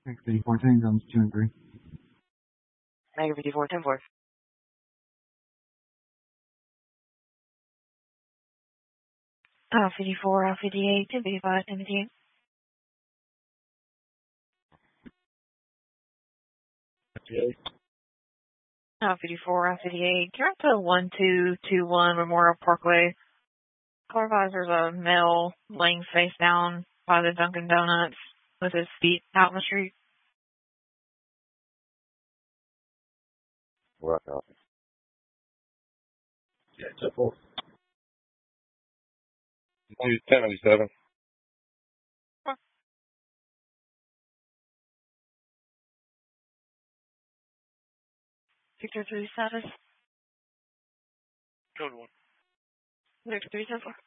XD 14 zones 2 and 3. Negative 54, 10 4. Alpha 54, Alpha 58, 10 55, 10 58. Alpha 54, Alpha 58. You're up to 1221 Memorial Parkway. Car advisor's a male laying face down by the Dunkin' Donuts with his feet out in the street. Rock out. Yeah, 10 4. 1097. Victor 3 status. Code 1. Victor 3 10 4.